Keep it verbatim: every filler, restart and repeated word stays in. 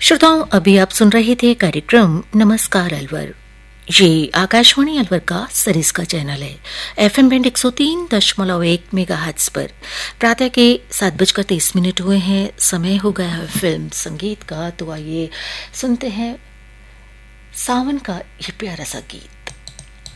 श्रोताओं, अभी आप सुन रहे थे कार्यक्रम नमस्कार अलवर। ये आकाशवाणी अलवर का सरिस्का चैनल है। एफएम बैंड एक सौ तीन दशमलव एक मेगाहर्ट्ज पर प्रातः के सात बजकर तेईस मिनट हुए हैं। समय हो गया है फिल्म संगीत का। तो आइए सुनते हैं सावन का ये प्यारा सा गीत।